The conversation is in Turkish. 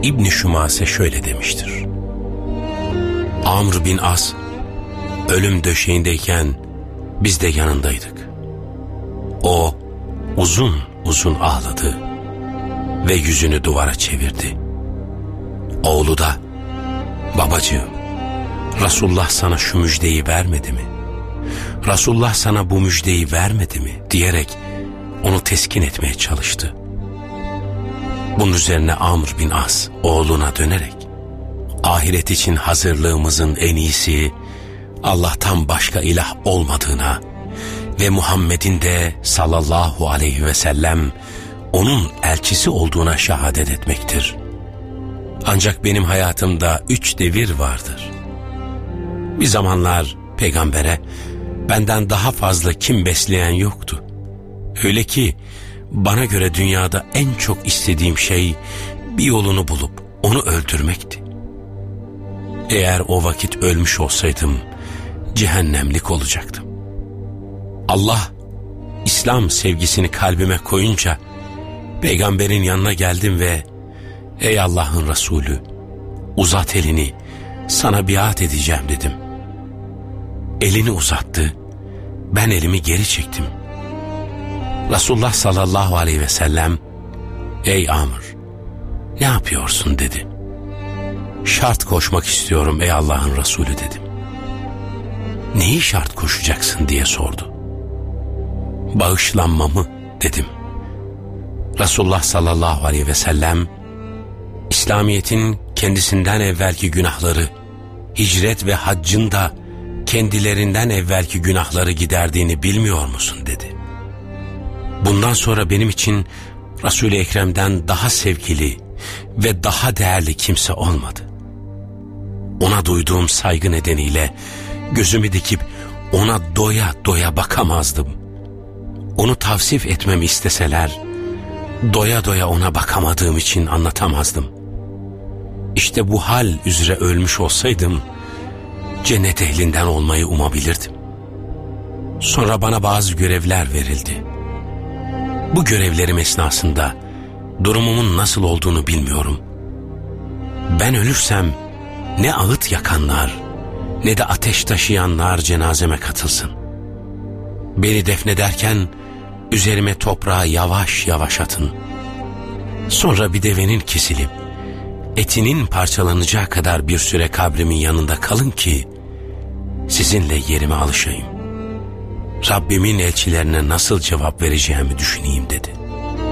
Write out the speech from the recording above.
İbn Şumase şöyle demiştir: Amr bin As ölüm döşeğindeyken biz de yanındaydık. O uzun uzun ağladı ve yüzünü duvara çevirdi. Oğlu da, babacığım, Resulullah sana şu müjdeyi vermedi mi? Resulullah sana bu müjdeyi vermedi mi? Diyerek onu teskin etmeye çalıştı. Bunun üzerine Amr bin As oğluna dönerek, ahiret için hazırlığımızın en iyisi Allah'tan başka ilah olmadığına ve Muhammed'in de sallallahu aleyhi ve sellem onun elçisi olduğuna şehadet etmektir. Ancak benim hayatımda 3 devir vardır. Bir zamanlar peygambere benden daha fazla kin besleyen yoktu. Öyle ki bana göre dünyada en çok istediğim şey bir yolunu bulup onu öldürmekti. Eğer o vakit ölmüş olsaydım cehennemlik olacaktım. Allah İslam sevgisini kalbime koyunca peygamberin yanına geldim ve ey Allah'ın Resulü, uzat elini, sana biat edeceğim dedim. Elini uzattı, ben elimi geri çektim. Resulullah sallallahu aleyhi ve sellem ey Amr, ne yapıyorsun dedi. Şart koşmak istiyorum ey Allah'ın Resulü dedim. Neyi şart koşacaksın diye sordu. Bağışlanmamı dedim. Resulullah sallallahu aleyhi ve sellem İslamiyet'in kendisinden evvelki günahları, hicret ve haccın da kendilerinden evvelki günahları giderdiğini bilmiyor musun dedi. Bundan sonra benim için Resul-i Ekrem'den daha sevgili ve daha değerli kimse olmadı. Ona duyduğum saygı nedeniyle gözümü dikip ona doya doya bakamazdım. Onu tavsif etmemi isteseler, doya doya ona bakamadığım için anlatamazdım. İşte bu hal üzere ölmüş olsaydım, cennet ehlinden olmayı umabilirdim. Sonra bana bazı görevler verildi. Bu görevlerim esnasında durumumun nasıl olduğunu bilmiyorum. Ben ölürsem ne ağıt yakanlar ne de ateş taşıyanlar cenazeme katılsın. Beni defnederken üzerime toprağı yavaş yavaş atın. Sonra bir devenin kesilip etinin parçalanacağı kadar bir süre kabrimin yanında kalın ki sizinle yerime alışayım. Rabbimin elçilerine nasıl cevap vereceğimi düşüneyim dedi.